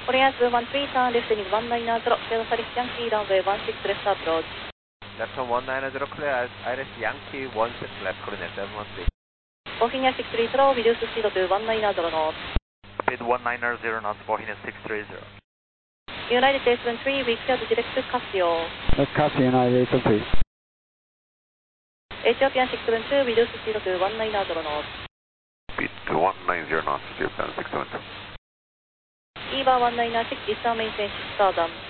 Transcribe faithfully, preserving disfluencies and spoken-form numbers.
Orient one three turn left heading one nine zero, clear Irish Yankee runway one six left approach. Left on one nine zero, clear Irish Yankee one six left, coordinate seven one three. Bohemia six three zero, reduce speed to one nine zero knots. Speed one nine zero knots, Bohemia six three zero. United eight seven three, we cleared direct to Casio. That's Casio, United eight seven three. Ethiopian six seven two, reduce speed to one nine zero knots. Speed to one nine zero knots, Ethiopian six seven two. E V A one nine nine six, disturb maintain six thousand.